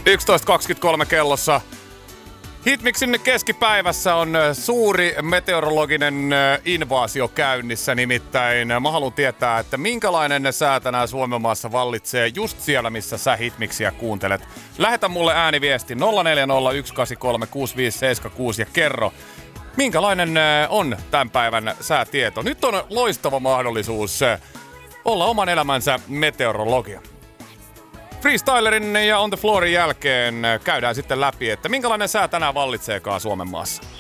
11.23 kellossa. Hitmixin keskipäivässä on suuri meteorologinen invaasio käynnissä, nimittäin mä haluan tietää, että minkälainen sää tänään Suomen maassa vallitsee just siellä, missä sä Hitmixiä kuuntelet. Lähetä mulle ääniviesti 0401836576 ja kerro, minkälainen on tämän päivän säätieto. Nyt on loistava mahdollisuus olla oman elämänsä meteorologia. Freestylerin ja On the Floorin jälkeen käydään sitten läpi, että minkälainen sää tänään vallitseekaan Suomen maassa.